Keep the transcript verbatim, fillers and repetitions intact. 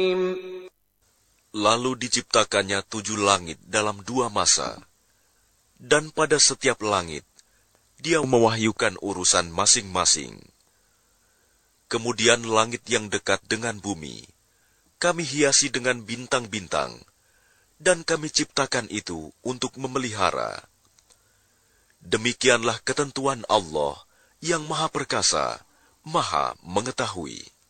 Lalu diciptakannya tujuh langit dalam dua masa, dan pada setiap langit Dia mewahyukan urusan masing-masing. Kemudian langit yang dekat dengan bumi Kami hiasi dengan bintang-bintang, dan Kami ciptakan itu untuk memelihara. Demikianlah ketentuan Allah yang Maha Perkasa, Maha Mengetahui.